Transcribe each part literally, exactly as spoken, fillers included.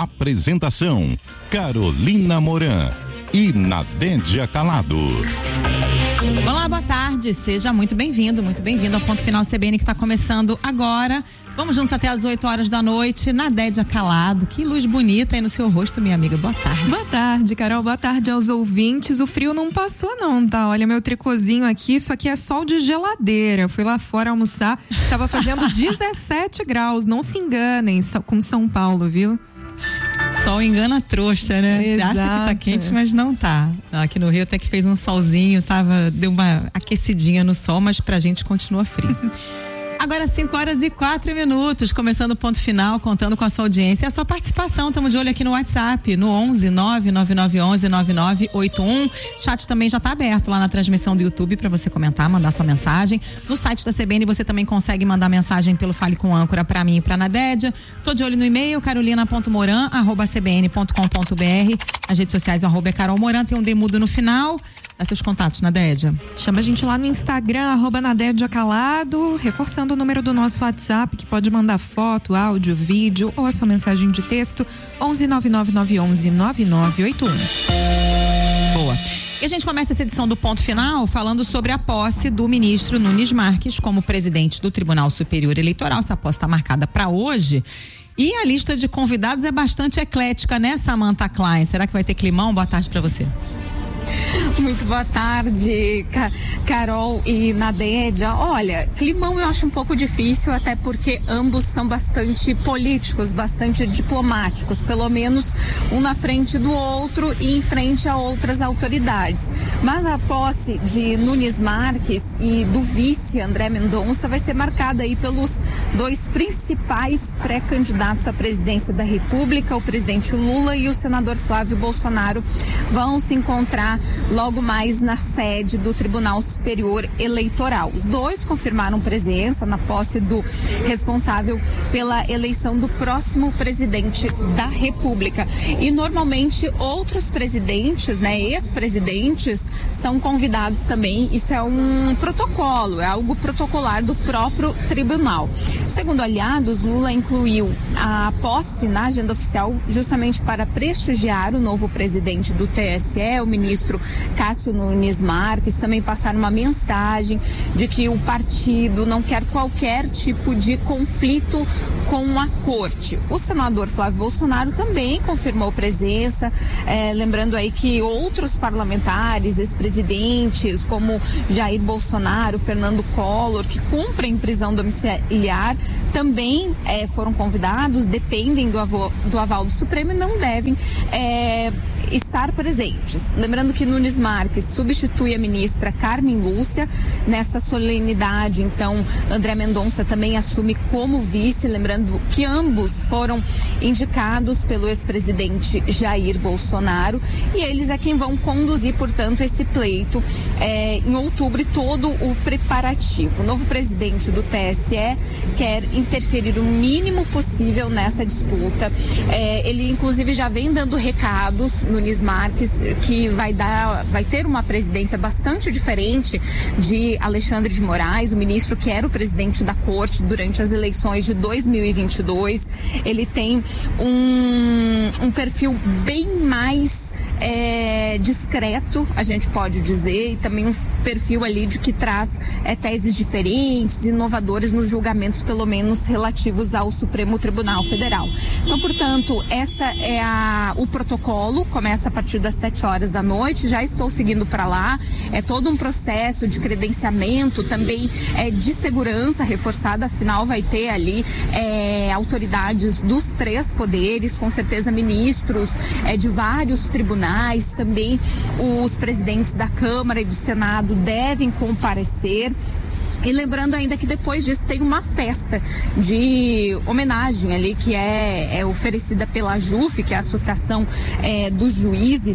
Apresentação: Carolina Moran e Nadédia Calado. Olá, boa tarde, seja muito bem-vindo, muito bem-vindo ao Ponto Final C B N que está começando agora. Vamos juntos até as oito horas da noite. Nadédia Calado, que luz bonita aí no seu rosto, minha amiga, boa tarde. Boa tarde, Carol, boa tarde aos ouvintes. O frio não passou não, tá? Olha meu tricôzinho aqui, isso aqui é sol de geladeira. Eu fui lá fora almoçar, tava fazendo dezessete graus, não se enganem com São Paulo, viu? Sol engana a trouxa, né? Você acha que tá quente, mas não tá. Aqui no Rio até que fez um solzinho, tava, deu uma aquecidinha no sol, mas pra gente continua frio. Agora cinco horas e quatro minutos, começando o Ponto Final, contando com a sua audiência e a sua participação. Estamos de olho aqui no WhatsApp, no onze nove nove nove onze nove nove oito um. Chat também já está aberto lá na transmissão do YouTube para você comentar, mandar sua mensagem. No site da C B N você também consegue mandar mensagem pelo Fale com Âncora para mim e para Nadédia. Tô de olho no e-mail, carolina ponto moran arroba c b n ponto com ponto b r. Nas redes sociais, o arroba é Carol Moran, tem um demudo no final. Dá seus contatos, Nadédia. Chama a gente lá no Instagram, arroba Nadédia Calado, reforçando o número do nosso WhatsApp, que pode mandar foto, áudio, vídeo ou a sua mensagem de texto, onze nove nove nove onze nove nove oito um. Boa. E a gente começa essa edição do Ponto Final falando sobre a posse do ministro Nunes Marques como presidente do Tribunal Superior Eleitoral. Essa posse está marcada para hoje. E a lista de convidados é bastante eclética, né, Samantha Klein? Será que vai ter climão? Boa tarde para você. Muito boa tarde, Carol e Nadédia. Olha, climão eu acho um pouco difícil, até porque ambos são bastante políticos, bastante diplomáticos, pelo menos um na frente do outro e em frente a outras autoridades. Mas a posse de Nunes Marques e do vice André Mendonça vai ser marcada aí pelos dois principais pré-candidatos à presidência da República, o presidente Lula e o senador Flávio Bolsonaro, vão se encontrar logo mais na sede do Tribunal Superior Eleitoral. Os dois confirmaram presença na posse do responsável pela eleição do próximo presidente da República. E normalmente outros presidentes, né, ex-presidentes, são convidados também. Isso é um protocolo, é algo protocolar do próprio tribunal. Segundo aliados, Lula incluiu a posse na agenda oficial justamente para prestigiar o novo presidente do T S E, o ministro Cássio Nunes Marques, também passar uma mensagem de que o partido não quer qualquer tipo de conflito com a corte. O senador Flávio Bolsonaro também confirmou presença, eh, lembrando aí que outros parlamentares, ex-presidentes, como Jair Bolsonaro, Fernando Collor, que cumprem prisão domiciliar, também eh, foram convidados, dependem do, avô, do aval do Supremo e não devem eh, estar presentes. Lembrando que Nunes Marques substitui a ministra Carmen Lúcia nessa solenidade. Então, André Mendonça também assume como vice, lembrando que ambos foram indicados pelo ex-presidente Jair Bolsonaro e eles é quem vão conduzir, portanto, esse pleito é, em outubro e todo o preparativo. O novo presidente do T S E quer interferir o mínimo possível nessa disputa. É, ele, inclusive, já vem dando recados, Nunes Marques, que vai dar, vai ter uma presidência bastante diferente de Alexandre de Moraes, o ministro que era o presidente da corte durante as eleições de dois mil e vinte e dois. Ele tem um, um perfil bem mais É, discreto, a gente pode dizer, e também um perfil ali de que traz é, teses diferentes, inovadoras nos julgamentos, pelo menos relativos ao Supremo Tribunal Federal. Então, portanto, essa é a, o protocolo, começa a partir das sete horas da noite, já estou seguindo para lá, é todo um processo de credenciamento, também é, de segurança reforçada, afinal vai ter ali é, autoridades dos três poderes, com certeza ministros é, de vários tribunais, também os presidentes da Câmara e do Senado devem comparecer. E lembrando ainda que depois disso tem uma festa de homenagem ali que é, é oferecida pela JUF, que é a Associação é, dos Juízes,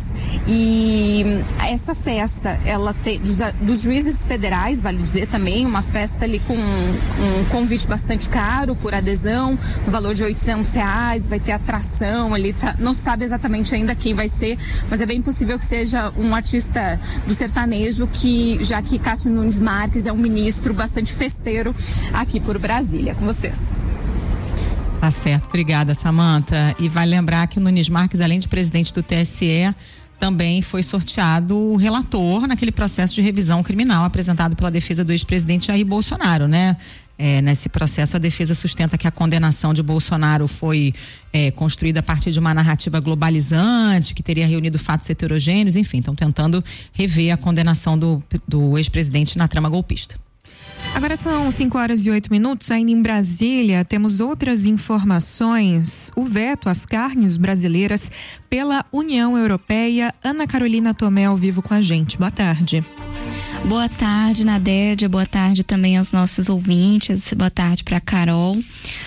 e essa festa, ela tem dos, dos juízes federais, vale dizer também, uma festa ali com um, um convite bastante caro por adesão, no valor de oitocentos reais, vai ter atração ali, tá, não se sabe exatamente ainda quem vai ser, mas é bem possível que seja um artista do sertanejo, que já que Cássio Nunes Marques é um ministro bastante festeiro aqui por Brasília. Com vocês. Tá certo, obrigada, Samantha. E vai lembrar que o Nunes Marques, além de presidente do T S E, também foi sorteado o relator naquele processo de revisão criminal apresentado pela defesa do ex-presidente Jair Bolsonaro, né? É, nesse processo, a defesa sustenta que a condenação de Bolsonaro foi é, construída a partir de uma narrativa globalizante, que teria reunido fatos heterogêneos, enfim, estão tentando rever a condenação do, do ex-presidente na trama golpista. Agora são cinco horas e oito minutos, ainda em Brasília, temos outras informações. O veto às carnes brasileiras pela União Europeia. Ana Carolina Tomé ao vivo com a gente. Boa tarde. Boa tarde, Nadédia. Boa tarde também aos nossos ouvintes. Boa tarde para Carol.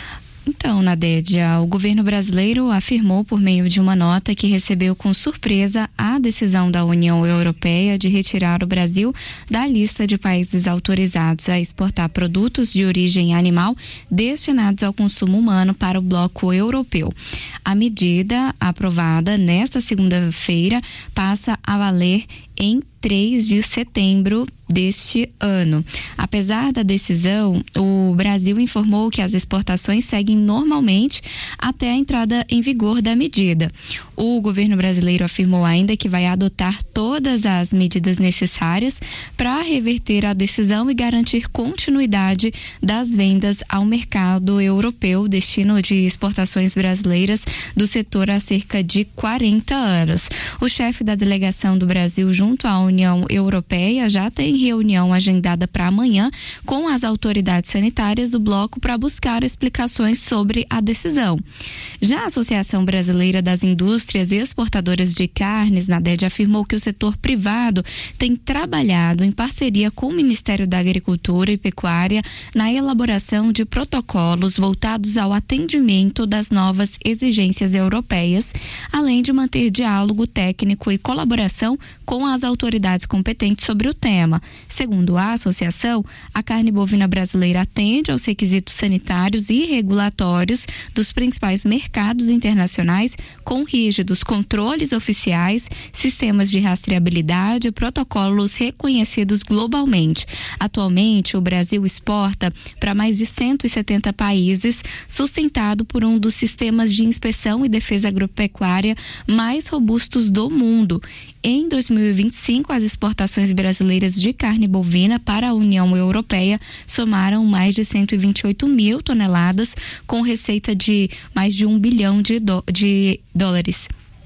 Então, Nadédia, o governo brasileiro afirmou por meio de uma nota que recebeu com surpresa a decisão da União Europeia de retirar o Brasil da lista de países autorizados a exportar produtos de origem animal destinados ao consumo humano para o bloco europeu. A medida, aprovada nesta segunda-feira, passa a valer em três de setembro deste ano. Apesar da decisão, o Brasil informou que as exportações seguem normalmente até a entrada em vigor da medida. O governo brasileiro afirmou ainda que vai adotar todas as medidas necessárias para reverter a decisão e garantir continuidade das vendas ao mercado europeu, destino de exportações brasileiras do setor há cerca de quarenta anos. O chefe da delegação do Brasil junto à União Europeia já tem reunião agendada para amanhã com as autoridades sanitárias do bloco para buscar explicações sobre a decisão. Já a Associação Brasileira das Indústrias Exportadoras de Carnes, Nadédia, afirmou que o setor privado tem trabalhado em parceria com o Ministério da Agricultura e Pecuária na elaboração de protocolos voltados ao atendimento das novas exigências europeias, além de manter diálogo técnico e colaboração com as autoridades competentes sobre o tema. Segundo a associação, a carne bovina brasileira atende aos requisitos sanitários e regulatórios dos principais mercados internacionais, com rígidos controles oficiais, sistemas de rastreabilidade e protocolos reconhecidos globalmente. Atualmente, o Brasil exporta para mais de cento e setenta países, sustentado por um dos sistemas de inspeção e defesa agropecuária mais robustos do mundo. Em dois mil e vinte e cinco, as exportações brasileiras de carne bovina para a União Europeia somaram mais de cento e vinte e oito mil toneladas, com receita de mais de um bilhão de, do, de dólares.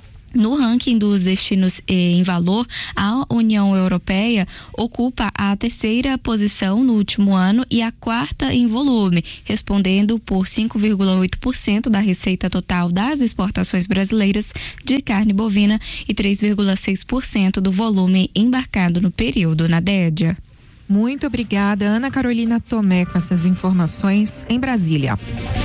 No ranking dos destinos em valor, a União Europeia ocupa a terceira posição no último ano e a quarta em volume, respondendo por cinco vírgula oito por cento da receita total das exportações brasileiras de carne bovina e três vírgula seis por cento do volume embarcado no período, Nadédia. Muito obrigada, Ana Carolina Tomé, com essas informações em Brasília.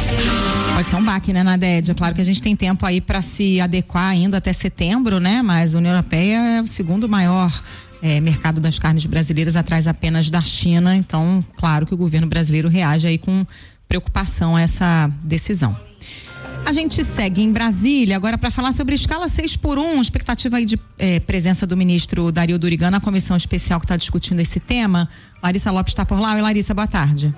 Pode ser um baque, né, Nadédia? Claro que a gente tem tempo aí para se adequar ainda até setembro, né? Mas a União Europeia é o segundo maior é, mercado das carnes brasileiras, atrás apenas da China. Então, claro que o governo brasileiro reage aí com preocupação a essa decisão. A gente segue em Brasília agora para falar sobre escala seis por um, expectativa aí de eh, presença do ministro Dario Durigan na comissão especial que está discutindo esse tema. Larissa Lopes está por lá. Oi, Larissa, boa tarde.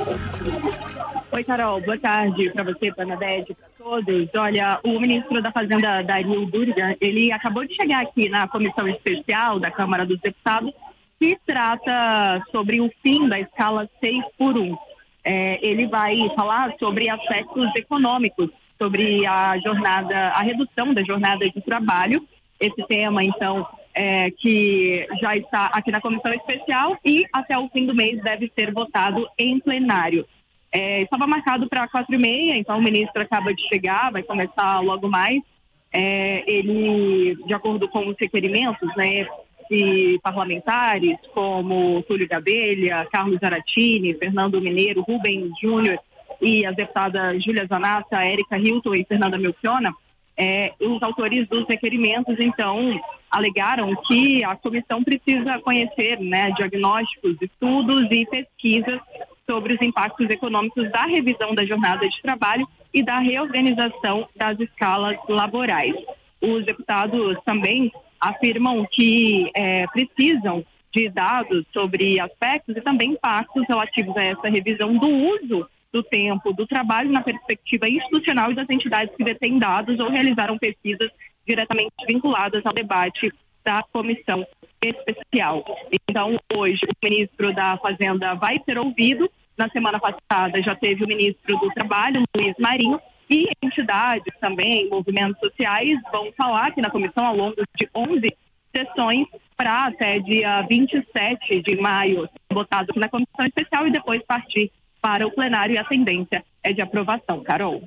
Oi, Carol, boa tarde para você, para a Nadédia, para todos. Olha, o ministro da Fazenda, Dario Durigan, ele acabou de chegar aqui na comissão especial da Câmara dos Deputados, que trata sobre o fim da escala seis por um. É, ele vai falar sobre aspectos econômicos, sobre a jornada, a redução da jornada de trabalho. Esse tema, então, é, que já está aqui na comissão especial e até o fim do mês deve ser votado em plenário. É, estava marcado para quatro e meia, então o ministro acaba de chegar, vai começar logo mais. É, ele, de acordo com os requerimentos, né, de parlamentares como Túlio Gadelha, Carlos Zaratini, Fernando Mineiro, Rubem Júnior e as deputadas Júlia Zanata, Érica Hilton e Fernanda Melchiona, é, os autores dos requerimentos, então, alegaram que a comissão precisa conhecer, né, diagnósticos, estudos e pesquisas sobre os impactos econômicos da revisão da jornada de trabalho e da reorganização das escalas laborais. Os deputados também afirmam que é, precisam de dados sobre aspectos e também impactos relativos a essa revisão do uso do tempo do trabalho na perspectiva institucional e das entidades que detêm dados ou realizaram pesquisas diretamente vinculadas ao debate da comissão especial. Então, hoje, o ministro da Fazenda vai ser ouvido. Na semana passada, já teve o ministro do Trabalho, Luiz Marinho, e entidades também, movimentos sociais, vão falar aqui na comissão ao longo de onze sessões para até dia vinte e sete de maio, votado na comissão especial e depois partir para o plenário, e a tendência é de aprovação. Carol.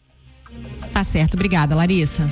Tá certo, obrigada, Larissa.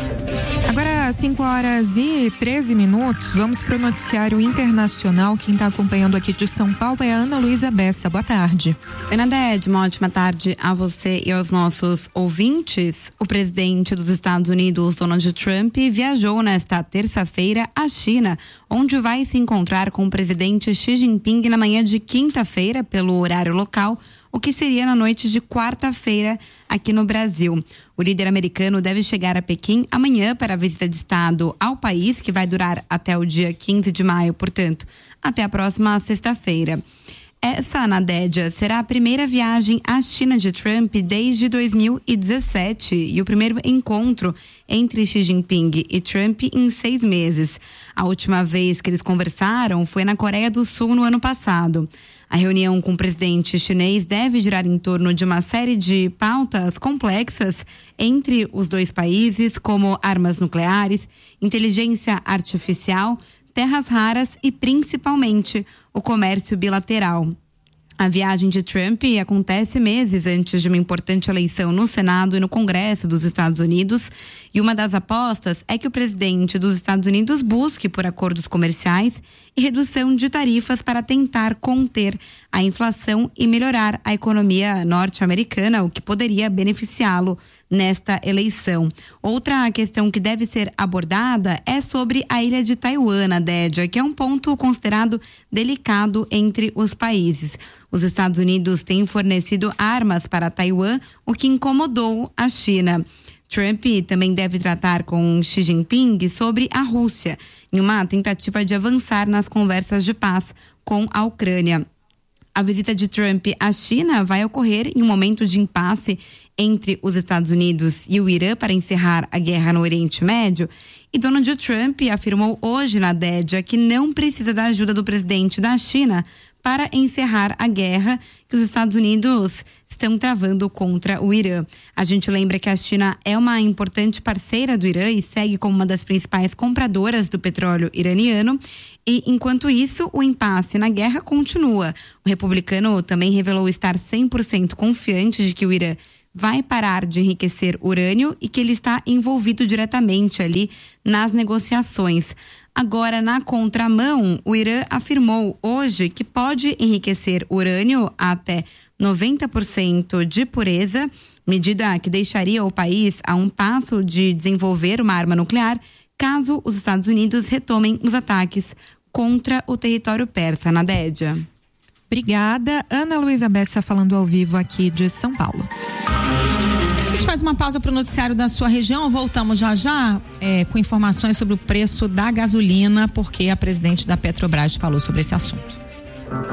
Agora, cinco horas e treze minutos, vamos para o noticiário internacional. Quem está acompanhando aqui de São Paulo é a Ana Luísa Bessa. Boa tarde. Bernadette, uma ótima tarde a você e aos nossos ouvintes. O presidente dos Estados Unidos, Donald Trump, viajou nesta terça-feira à China, onde vai se encontrar com o presidente Xi Jinping na manhã de quinta-feira, pelo horário local, o que seria na noite de quarta-feira aqui no Brasil. O líder americano deve chegar a Pequim amanhã para a visita de Estado ao país, que vai durar até o dia quinze de maio, portanto, até a próxima sexta-feira. Essa, Nadédia, será a primeira viagem à China de Trump desde dois mil e dezessete e o primeiro encontro entre Xi Jinping e Trump em seis meses. A última vez que eles conversaram foi na Coreia do Sul no ano passado. A reunião com o presidente chinês deve girar em torno de uma série de pautas complexas entre os dois países, como armas nucleares, inteligência artificial, terras raras e, principalmente, o comércio bilateral. A viagem de Trump acontece meses antes de uma importante eleição no Senado e no Congresso dos Estados Unidos, e uma das apostas é que o presidente dos Estados Unidos busque por acordos comerciais e redução de tarifas para tentar conter a inflação e melhorar a economia norte-americana, o que poderia beneficiá-lo nesta eleição. Outra questão que deve ser abordada é sobre a ilha de Taiwan, Nadédia, que é um ponto considerado delicado entre os países. Os Estados Unidos têm fornecido armas para Taiwan, o que incomodou a China. Trump também deve tratar com Xi Jinping sobre a Rússia, em uma tentativa de avançar nas conversas de paz com a Ucrânia. A visita de Trump à China vai ocorrer em um momento de impasse entre os Estados Unidos e o Irã para encerrar a guerra no Oriente Médio. E Donald Trump afirmou hoje na Dédia que não precisa da ajuda do presidente da China para encerrar a guerra que os Estados Unidos estão travando contra o Irã. A gente lembra que a China é uma importante parceira do Irã e segue como uma das principais compradoras do petróleo iraniano. E, enquanto isso, o impasse na guerra continua. O republicano também revelou estar cem por cento confiante de que o Irã vai parar de enriquecer urânio e que ele está envolvido diretamente ali nas negociações. Agora, na contramão, o Irã afirmou hoje que pode enriquecer urânio até noventa por cento de pureza, medida que deixaria o país a um passo de desenvolver uma arma nuclear, caso os Estados Unidos retomem os ataques contra o território persa. Nadédia. Obrigada. Ana Luísa Bessa falando ao vivo aqui de São Paulo. A gente faz uma pausa para o noticiário da sua região. Voltamos já já é, com informações sobre o preço da gasolina, porque a presidente da Petrobras falou sobre esse assunto.